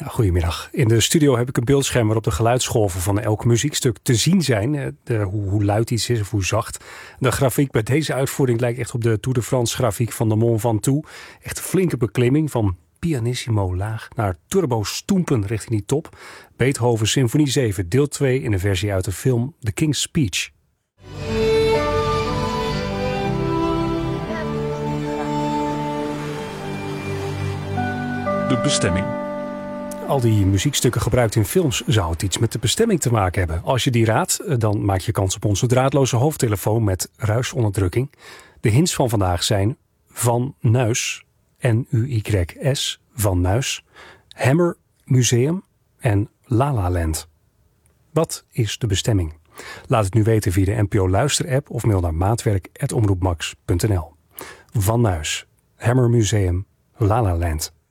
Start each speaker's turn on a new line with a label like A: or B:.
A: Goedemiddag. In de studio heb ik een beeldscherm waarop de geluidsgolven van elk muziekstuk te zien zijn. Hoe luid iets is of hoe zacht. De grafiek bij deze uitvoering lijkt echt op de Tour de France grafiek van de Mont Ventoux. Echt een flinke beklimming van pianissimo laag naar turbo stoempen richting die top. Beethoven Symfonie 7 deel 2 in de versie uit de film The King's Speech.
B: De bestemming.
A: Al die muziekstukken gebruikt in films zou het iets met de bestemming te maken hebben. Als je die raadt, dan maak je kans op onze draadloze hoofdtelefoon met ruisonderdrukking. De hints van vandaag zijn Van Nuys, N-U-Y-S, Van Nuys, Hammer Museum en La La Land. Wat is de bestemming? Laat het nu weten via de NPO Luister-app of mail naar maatwerk@omroepmax.nl. Van Nuys, Hammer Museum, La La Land.